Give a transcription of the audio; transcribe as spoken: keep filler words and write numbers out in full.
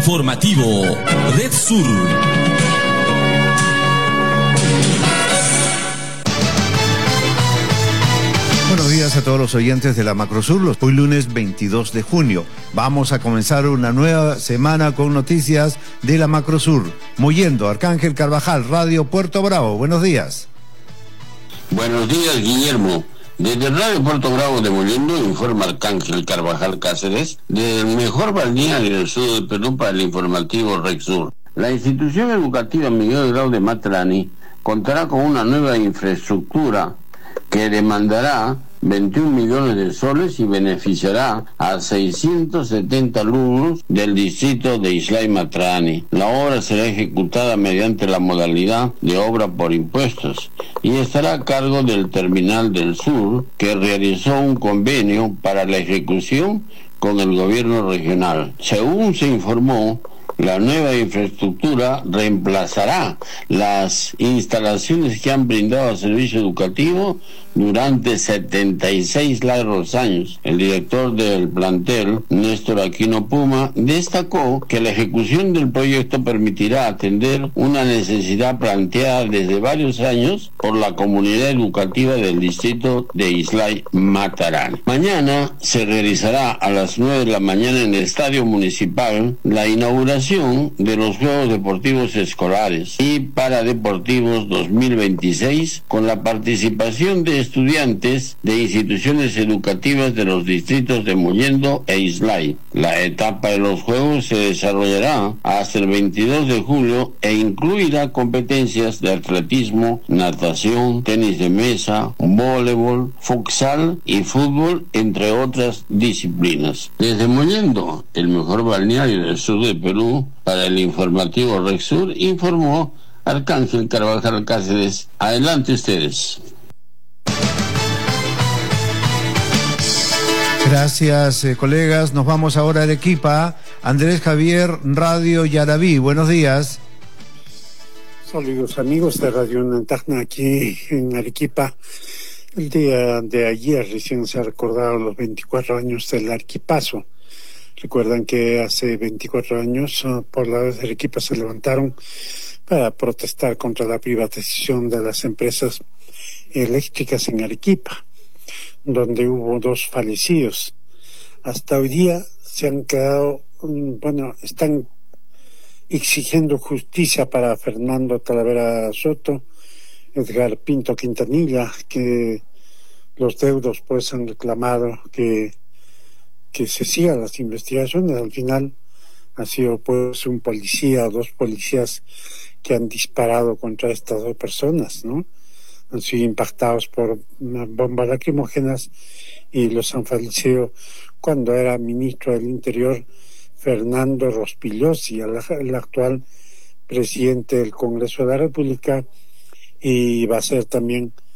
Informativo Red Sur. Buenos días a todos los oyentes de la Macrosur. Hoy lunes veintidós de junio. Vamos a comenzar una nueva semana con noticias de la Macrosur. Mollendo, Arcángel Carvajal, Radio Puerto Bravo. Buenos días. Buenos días, Guillermo. Desde Radio Puerto Bravo de Mollendo informa Arcángel Carvajal Cáceres del mejor balneario del sur del Perú para el informativo Red Sur. La institución educativa Miguel Grau de Matarani contará con una nueva infraestructura que demandará veintiún millones de soles y beneficiará a seiscientos setenta alumnos del distrito de Islay Matarani. La obra será ejecutada mediante la modalidad de obra por impuestos y estará a cargo del Terminal del Sur, que realizó un convenio para la ejecución con el gobierno regional. Según se informó, la nueva infraestructura reemplazará las instalaciones que han brindado servicio educativo durante setenta y seis largos años. El director del plantel, Néstor Aquino Puma, destacó que la ejecución del proyecto permitirá atender una necesidad planteada desde varios años por la comunidad educativa del distrito de Islay Matarani. Mañana se realizará a las nueve de la mañana en el Estadio Municipal la inauguración de los Juegos Deportivos Escolares y Paradeportivos dos mil veintiséis, con la participación de estudiantes de instituciones educativas de los distritos de Mollendo e Islay. La etapa de los Juegos se desarrollará hasta el veintidós de julio e incluirá competencias de atletismo, natación, tenis de mesa, voleibol, futsal y fútbol, entre otras disciplinas. Desde Mollendo, el mejor balneario del sur de Perú, para el informativo Red Sur, informó Arcángel Carvajal Cáceres. Adelante ustedes. Gracias, eh, colegas. Nos vamos ahora a Arequipa. Andrés Javier, Radio Yarabí. Buenos días. Saludos, amigos de Radio Nantajna aquí en Arequipa. El día de ayer recién se recordaron los veinticuatro años del Arequipazo. Recuerdan que hace veinticuatro años uh, pobladores de Arequipa se levantaron para protestar contra la privatización de las empresas eléctricas en Arequipa, donde hubo dos fallecidos. Hasta hoy día se han quedado, um, bueno, están exigiendo justicia para Fernando Talavera Soto, Edgar Pinto Quintanilla, que los deudos pues han reclamado que que se sigan las investigaciones. Al final ha sido pues un policía o dos policías que han disparado contra estas dos personas, ¿no? Han sido impactados por bombas lacrimógenas y los han fallecido cuando era ministro del Interior Fernando Rospigliosi, el, el actual presidente del Congreso de la República, y va a ser también